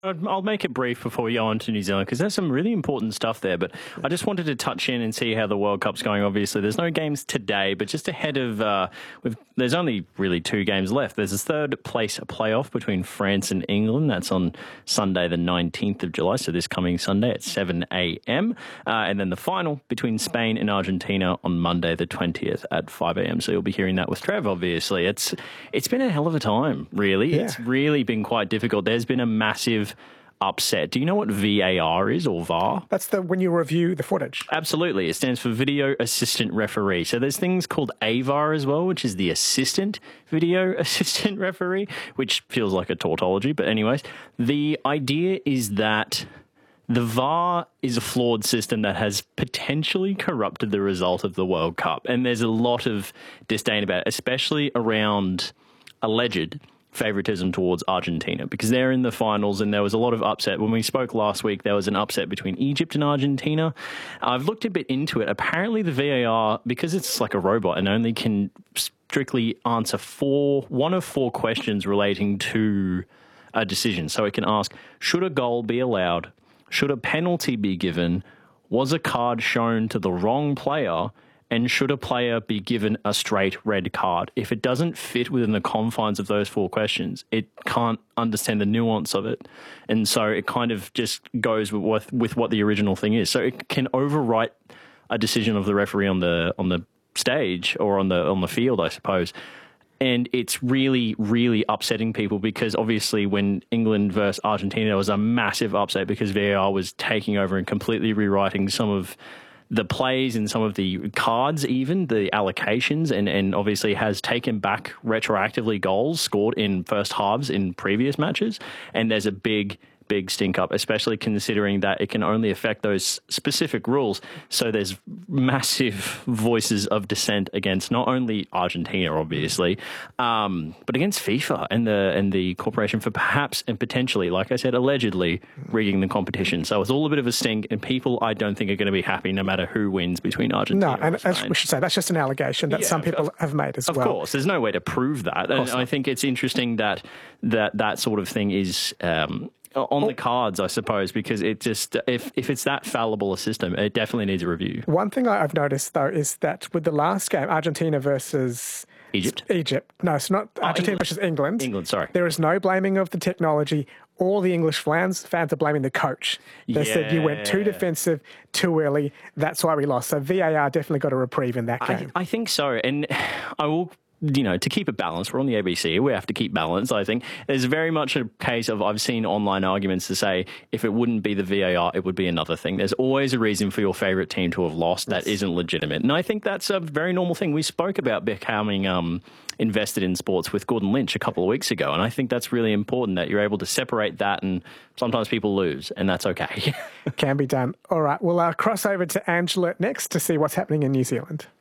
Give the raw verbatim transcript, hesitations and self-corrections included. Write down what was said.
I'll make it brief before we go on to New Zealand because there's some really important stuff there. But I just wanted to touch in and see how the World Cup's going. Obviously, there's no games today, but just ahead of, uh, we've, there's only really two games left. There's a third place playoff between France and England. That's on Sunday, the nineteenth of July, so this coming Sunday at seven a.m. Uh, and then the final between Spain and Argentina on Monday, the twentieth at five a.m. So you'll be hearing that with Trev, obviously. It's It's been a hell of a time, really. Yeah. It's really been quite difficult. There's been a massive upset. Do you know what V A R is, or V A R? That's the when you review the footage. Absolutely. It stands for Video Assistant Referee. So there's things called A V A R as well, which is the Assistant Video Assistant Referee, which feels like a tautology. But anyways, the idea is that the V A R is a flawed system that has potentially corrupted the result of the World Cup. And there's a lot of disdain about it, especially around alleged favoritism towards Argentina, because they're in the finals and there was a lot of upset. When we spoke last week, there was an upset between Egypt and Argentina. I've looked a bit into it. Apparently the V A R, because it's like a robot and only can strictly answer four, one of four questions relating to a decision. So it can ask, should a goal be allowed? Should a penalty be given? Was a card shown to the wrong player? And should a player be given a straight red card? If it doesn't fit within the confines of those four questions, it can't understand the nuance of it. And so it kind of just goes with what, with what the original thing is. So it can overwrite a decision of the referee on the on the stage or on the on the field, I suppose. And it's really, really upsetting people because obviously when England versus Argentina, there was a massive upset because V A R was taking over and completely rewriting some of the plays and some of the cards, even the allocations, and, and obviously has taken back retroactively goals scored in first halves in previous matches. And there's a big, big stink up, especially considering that it can only affect those specific rules. So there's massive voices of dissent against not only Argentina, obviously, um, but against FIFA and the and the corporation for perhaps and potentially, like I said, allegedly rigging the competition. So it's all a bit of a stink, and people I don't think are going to be happy no matter who wins between Argentina. No, and as we should say, that's just an allegation that yeah, some people of, have made as of well. Of course, there's no way to prove that, and I think it's interesting that that that sort of thing is Um, on the cards, I suppose, because it just, if, if it's that fallible a system, it definitely needs a review. One thing I've noticed, though, is that with the last game, Argentina versus Egypt. Egypt. No, it's not oh, Argentina England. versus England. England, sorry. There is no blaming of the technology. All the English fans, fans are blaming the coach. They yeah. said you went too defensive, too early. That's why we lost. So V A R definitely got a reprieve in that game. I, I think so. And I will... You know, to keep it balanced, we're on the A B C, we have to keep balance, I think. There's very much a case of, I've seen online arguments to say, if it wouldn't be the V A R, it would be another thing. There's always a reason for your favourite team to have lost that yes. isn't legitimate. And I think that's a very normal thing. We spoke about becoming um, invested in sports with Gordon Lynch a couple of weeks ago, and I think that's really important that you're able to separate that, and sometimes people lose, and that's okay. Can be done. All right, we'll uh, cross over to Angela next to see what's happening in New Zealand.